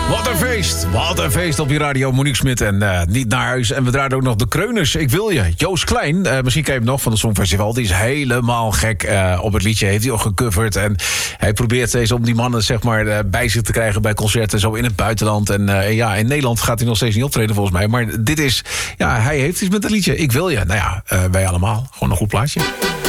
Wat een feest op je radio. Monique Smit en Niet naar huis. En we draaiden ook nog de Kreuners. Ik wil je. Joost Klein, misschien ken je hem nog van het Songfestival. Die is helemaal gek op het liedje. Heeft hij ook gecoverd. En hij probeert steeds om die mannen zeg maar, bij zich te krijgen bij concerten. Zo in het buitenland. En in Nederland gaat hij nog steeds niet optreden volgens mij. Maar dit is, hij heeft iets met het liedje. Ik wil je. Nou ja, wij allemaal. Gewoon een goed plaatje.